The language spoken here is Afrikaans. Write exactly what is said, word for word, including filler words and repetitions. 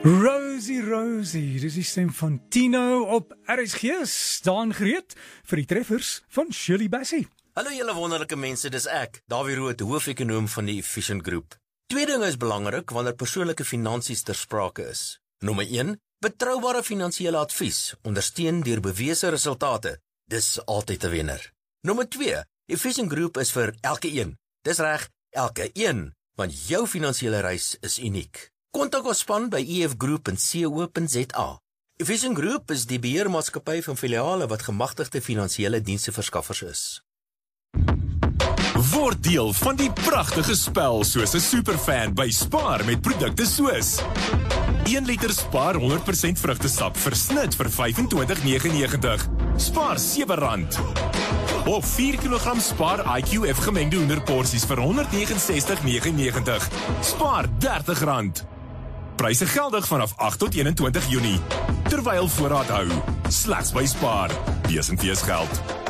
Rosie, Rosie, dis die stem van Tino op R S G, staan gereed vir die treffers van Shirley Bassey. Hallo julle wonderlike mense, dis ek, Dawie Rood, hoofekonoom van die Efficient Group. Twee dinge is belangrik wanneer persoonlike finansies ter sprake is. Nommer een, betroubare finansiële advies, ondersteun deur bewese resultate. Dis altyd 'n wenner. Nommer twee, Efficient Group is vir elke een. Dis reg, elke een, want jou finansiële reis is uniek. Kontak ons span by e f group punt co punt z a. Efficient Group is die beheermaatskappy van filiale wat gemagtigde finansiële diensteverskaffers is. Word deel van die pragtige spel soos 'n superfan by Spar met produkte soos een liter Spar honderd persent vrugtesap versnit vir vyf en twintig nege negentig. Spar sewe rand. Of vier kilogram Spar I Q F gemengde hoenderporsies vir honderd nege ses nege negentig. Spar dertig rand. Pryse geldig vanaf agt tot eenentwintig Junie. Terwyl voorraad hou. Slegs by Spar. Wees en wees geld.